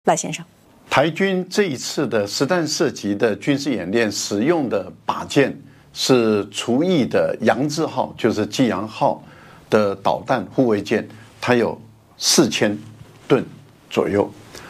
赖先生， 台军这一次的实弹射击的军事演练使用的靶舰是除役的扬字号，就是济阳号的导弹护卫舰，它有4000吨左右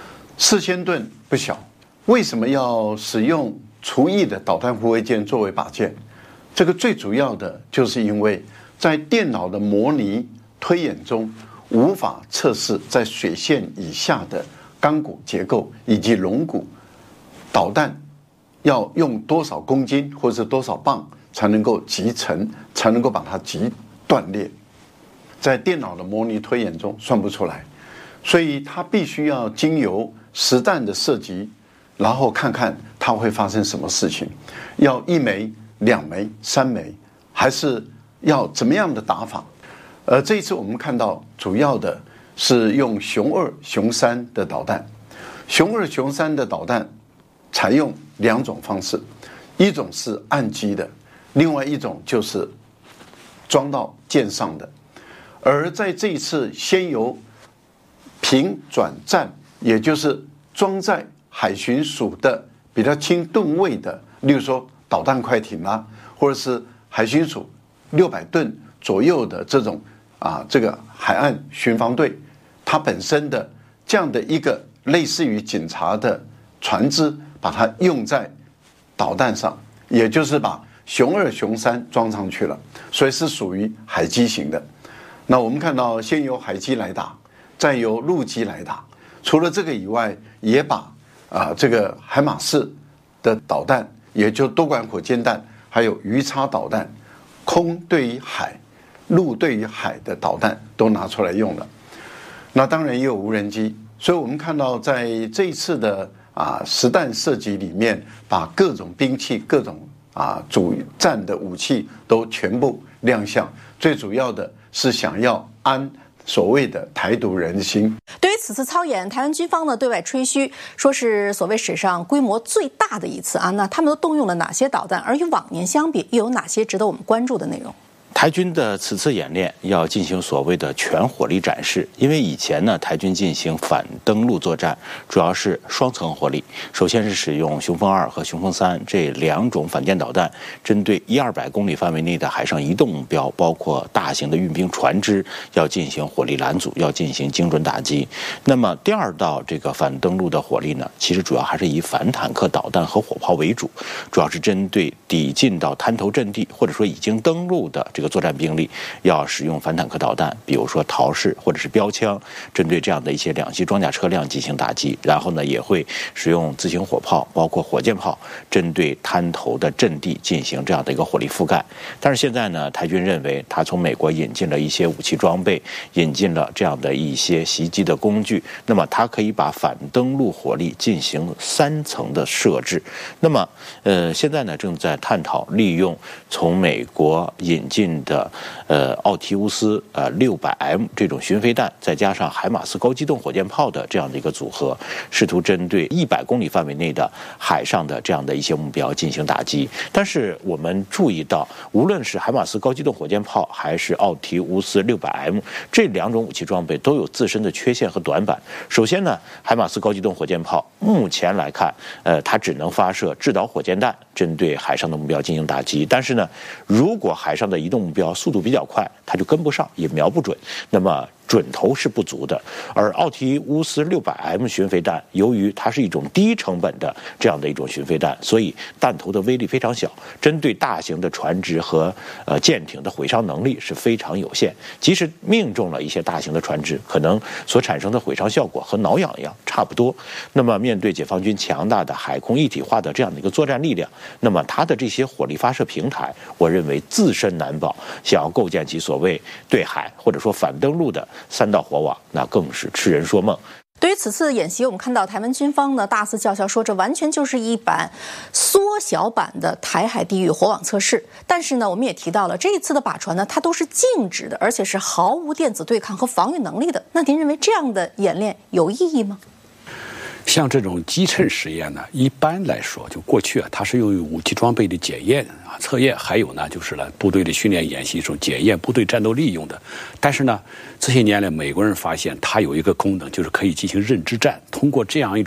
，4000吨不小。为什么要使用除役的导弹护卫舰作为靶舰？这个最主要的就是因为在电脑的模拟推演中，无法测试在水线以下的钢骨结构以及龙骨导弹要用多少公斤或者多少磅才能够击沉，才能够把它击断裂，在电脑的模拟推演中算不出来，所以它必须要经由实弹的射击，然后看看它会发生什么事情，要1枚、2枚、3枚，还是要怎么样的打法。这一次我们看到主要的是用雄2、雄3的导弹。雄2、雄3的导弹采用2种方式，一种是岸基的，另外一种就是装到舰上的。而在这一次先由平转战，也就是装在海巡署的比较轻吨位的，例如说导弹快艇啦，或者是海巡署600吨左右的这种这个海岸巡防队，它本身的这样的一个类似于警察的船只，把它用在导弹上，也就是把雄2、雄3装上去了，所以是属于海基型的。那我们看到先由海基来打，再由陆基来打。除了这个以外，也把这个海马式的导弹，也就多管火箭弹，还有鱼叉导弹，空对于海，陆对于海的导弹都拿出来用了。那当然也有无人机，所以我们看到在这一次的实弹射击里面，把各种兵器、各种主战的武器都全部亮相。最主要的是想要安所谓的台独人心。 对于此次操演，台湾军方呢对外吹嘘，说是所谓史上规模最大的一次那他们都动用了哪些导弹？而与往年相比，又有哪些值得我们关注的内容？ 台军的此次演练要进行所谓的全火力展示，因为以前呢，台军进行反登陆作战主要是双层火力，首先是使用雄风2和雄风3这2种反舰导弹，针对100-200公里范围内的海上移动目标，包括大型的运兵船只，要进行火力拦阻，要进行精准打击。那么第二道这个反登陆的火力呢，其实主要还是以反坦克导弹和火炮为主，主要是针对抵近到滩头阵地或者说已经登陆的这个作战兵力，要使用反坦克导弹，比如说陶式或者是标枪，针对这样的一些2栖装甲车辆进行打击。然后呢，也会使用自行火炮，包括火箭炮，针对滩头的阵地进行这样的一个火力覆盖。但是现在呢，台军认为他从美国引进了一些武器装备，引进了这样的一些袭击的工具，那么它可以把反登陆火力进行3层的设置。那么现在呢，正在探讨利用从美国引进的奥提乌斯600M 这种巡飞弹，再加上海马斯高机动火箭炮的这样的一个组合，试图针对100公里范围内的海上的这样的一些目标进行打击。但是我们注意到，无论是海马斯高机动火箭炮还是奥提乌斯600M 这2种武器装备都有自身的缺陷和短板。首先呢，海马斯高机动火箭炮目前来看，它只能发射制导火箭弹，针对海上的目标进行打击。但是呢，如果海上的移动目标速度比较快，它就跟不上，也瞄不准，那么准头是不足的。而奥提乌斯600M 巡飞弹，由于它是一种低成本的这样的一种巡飞弹，所以弹头的威力非常小，针对大型的船只和舰艇的毁伤能力是非常有限。即使命中了一些大型的船只，可能所产生的毁伤效果和挠痒痒差不多。那么面对解放军强大的海空一体化的这样的一个作战力量，那么它的这些火力发射平台，我认为自身难保，想要构建起所谓对海或者说反登陆的3道火网，那更是痴人说梦。 对于此次演习，我们看到台湾军方呢大肆叫嚣说，这完全就是一版缩小版的台海地域火网测试。但是呢，我们也提到了这一次的靶船呢，它都是静止的，而且是毫无电子对抗和防御能力的。那您认为这样的演练有意义吗？ 像这种击沉实验呢，一般来说，就过去它是由于武器装备的检验测验，还有呢就是部队的训练演习中检验部队战斗力用的。但是呢，这些年来美国人发现它有一个功能，就是可以进行认知战，通过这样一种